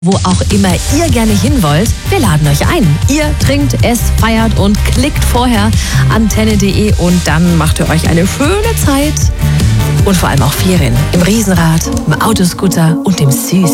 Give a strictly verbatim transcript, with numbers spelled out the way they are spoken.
Wo auch immer ihr gerne hin wollt, wir laden euch ein. Ihr trinkt, esst, feiert und klickt vorher antenne punkt de und dann macht ihr euch eine schöne Zeit und vor allem auch Ferien im Riesenrad, im Autoscooter und im Süß.